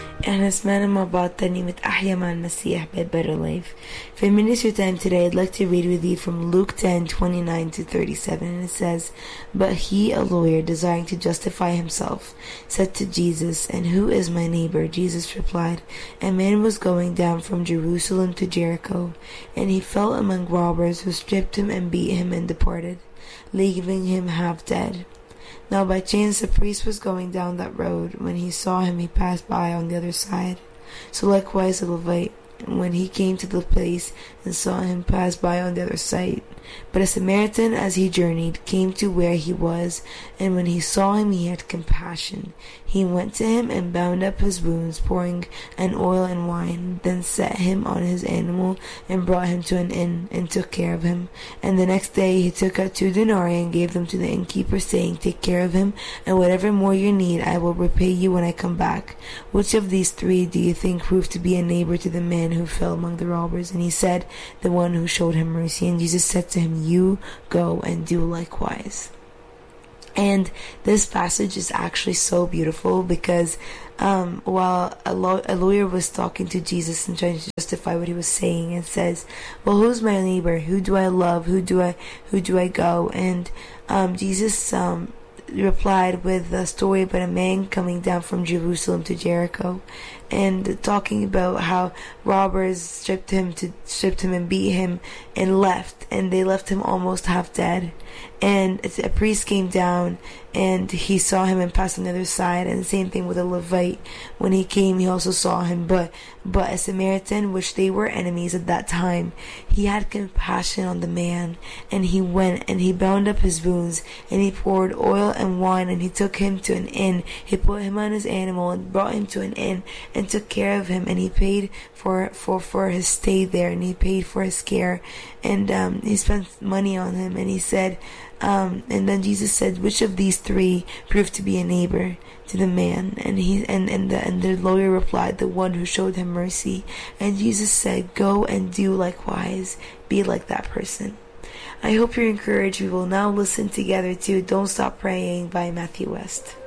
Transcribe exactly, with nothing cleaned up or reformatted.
احنا سمعنا مع بعض ترنيمة أحيا مع المسيح by Better Life. For ministry time today, I'd like to read with you from Luke ten twenty-nine to thirty-seven, and it says, "But he, a lawyer, desiring to justify himself, said to Jesus, 'And who is my neighbor?' Jesus replied, 'A man was going down from Jerusalem to Jericho, and he fell among robbers, who stripped him and beat him and departed, leaving him half dead. Now by chance a priest was going down that road. When he saw him, he passed by on the other side. So likewise a Levite, when he came to the place and saw him, pass by on the other side. But a Samaritan, as he journeyed, came to where he was, and when he saw him, he had compassion. He went to him and bound up his wounds, pouring an oil and wine, then set him on his animal and brought him to an inn, and took care of him. And the next day he took out two denarii and gave them to the innkeeper, saying, 'Take care of him, and whatever more you need, I will repay you when I come back.' Which of these three do you think proved to be a neighbor to the man who fell among the robbers?" And he said, "The one who showed him mercy." And Jesus said to him, "You go and do likewise." And this passage is actually so beautiful because um, while a, law- a lawyer was talking to Jesus and trying to justify what he was saying, and says, "Well, who's my neighbor? Who do I love? Who do I who do I go?" And um, Jesus um, replied with a story about a man coming down from Jerusalem to Jericho, and talking about how robbers stripped him to stripped him and beat him and left, and they left him almost half dead. And a priest came down and he saw him and passed on the other side. And the same thing with a Levite. When he came, he also saw him. But but a Samaritan, which they were enemies at that time, he had compassion on the man, and he went and he bound up his wounds, and he poured oil and wine, and he took him to an inn. He put him on his animal and brought him to an inn and took care of him, and he paid for for for his stay there, and he paid for his care, and um he spent money on him. And he said um and then Jesus said, "Which of these three proved to be a neighbor to the man?" And he and and the, and the lawyer replied, "The one who showed him mercy." And Jesus said, "Go and do likewise. Be like that person." I hope you're encouraged. We will now listen together to "Don't Stop Praying" by Matthew West.